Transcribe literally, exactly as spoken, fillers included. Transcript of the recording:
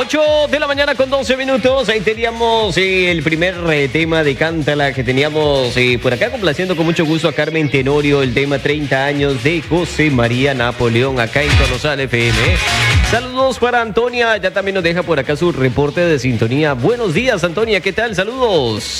ocho de la mañana con doce minutos. Ahí teníamos eh, el primer eh, tema de Cántala que teníamos eh, por acá, complaciendo con mucho gusto a Carmen Tenorio, el tema treinta años de José María Napoleón, acá en Conosal F M. Saludos para Antonia, ya también nos deja por acá su reporte de sintonía. Buenos días, Antonia, ¿qué tal? Saludos.